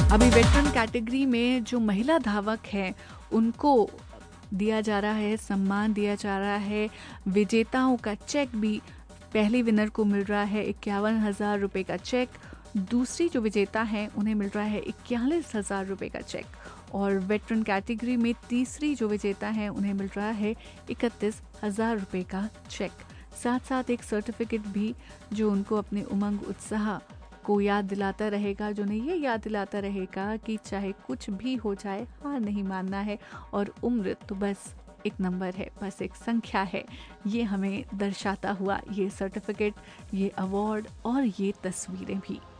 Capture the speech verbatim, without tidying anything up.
अभी veteran category में जो महिला धावक हैं उनको दिया जा रहा है सम्मान, दिया जा रहा है। विजेताओं का चेक भी पहली विनर को मिल रहा है इक्यावन हजार रुपये का चेक। दूसरी जो विजेता हैं उन्हें मिल रहा है इक्यालीस हजार रुपये का चेक। और वेटरन कैटेगरी में तीसरी जो विजेता हैं उन्हें मिल रहा है इकतीस हजार रुपये का चेक। साथ साथ एक सर्टिफिकेट भी जो उनको अपने उमंग उत्साह को याद दिलाता रहेगा, जो उन्हें ये याद दिलाता रहेगा कि चाहे कुछ भी हो जाए हार नहीं मानना है और उम्र तो बस एक नंबर है, बस एक संख्या है। ये हमें दर्शाता हुआ ये सर्टिफिकेट, ये अवार्ड और ये तस्वीरें भी।